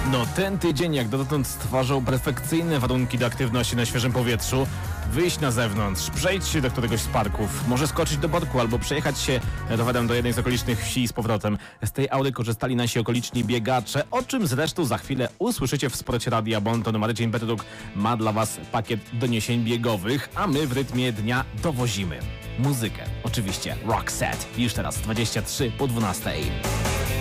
No ten tydzień jak dotąd stwarzał perfekcyjne warunki do aktywności na świeżym powietrzu. Wyjść na zewnątrz, przejdź się do któregoś z parków, może skoczyć do borku albo przejechać się rowerem do jednej z okolicznych wsi i z powrotem. Z tej aury korzystali nasi okoliczni biegacze, o czym zresztą za chwilę usłyszycie w spocie Radia Bonton. Marcin Petruk ma dla Was pakiet doniesień biegowych, a my w rytmie dnia dowozimy muzykę. Oczywiście Roxette, już teraz 23 po 12.